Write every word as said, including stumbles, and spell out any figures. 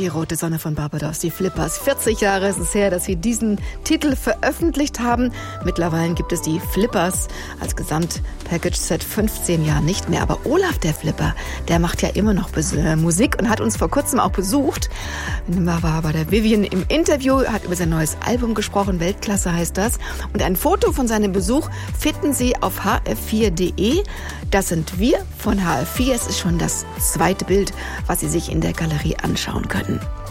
Die rote Sonne von Barbados, die Flippers. vierzig Jahre ist es her, dass sie diesen Titel veröffentlicht haben. Mittlerweile gibt es die Flippers als Gesamtpackage seit fünfzehn Jahren nicht mehr. Aber Olaf, der Flipper, der macht ja immer noch Musik und hat uns vor kurzem auch besucht. Er war bei der Vivian im Interview, hat über sein neues Album gesprochen. Weltklasse heißt das. Und ein Foto von seinem Besuch finden Sie auf h f vier punkt d e. Das sind wir von H F vier. Es ist schon das zweite Bild, was Sie sich in der Galerie anschauen können.